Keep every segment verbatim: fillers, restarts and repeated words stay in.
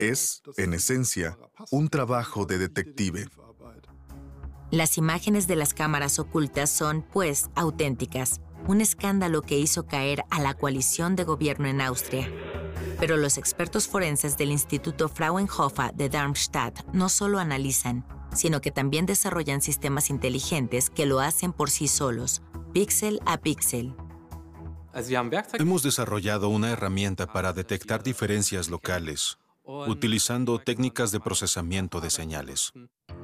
Es, en esencia, un trabajo de detective. Las imágenes de las cámaras ocultas son, pues, auténticas. Un escándalo que hizo caer a la coalición de gobierno en Austria. Pero los expertos forenses del Instituto Fraunhofer de Darmstadt no solo analizan, sino que también desarrollan sistemas inteligentes que lo hacen por sí solos, píxel a píxel. Hemos desarrollado una herramienta para detectar diferencias locales, utilizando técnicas de procesamiento de señales.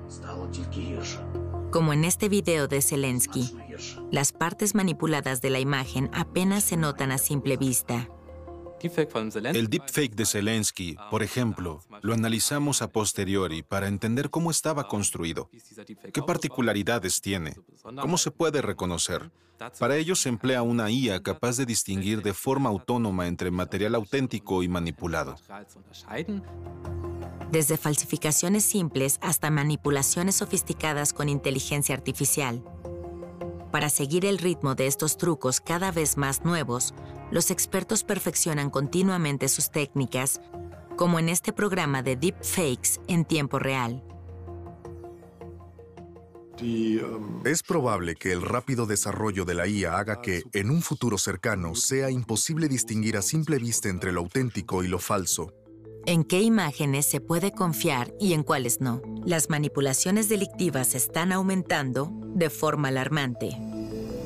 Como en este video de Zelensky, las partes manipuladas de la imagen apenas se notan a simple vista. El deepfake de Zelensky, por ejemplo, lo analizamos a posteriori para entender cómo estaba construido, qué particularidades tiene, cómo se puede reconocer. Para ello se emplea una I A capaz de distinguir de forma autónoma entre material auténtico y manipulado. Desde falsificaciones simples hasta manipulaciones sofisticadas con inteligencia artificial. Para seguir el ritmo de estos trucos cada vez más nuevos, los expertos perfeccionan continuamente sus técnicas, como en este programa de deepfakes en tiempo real. Es probable que el rápido desarrollo de la I A haga que, en un futuro cercano, sea imposible distinguir a simple vista entre lo auténtico y lo falso. ¿En qué imágenes se puede confiar y en cuáles no? Las manipulaciones delictivas están aumentando de forma alarmante.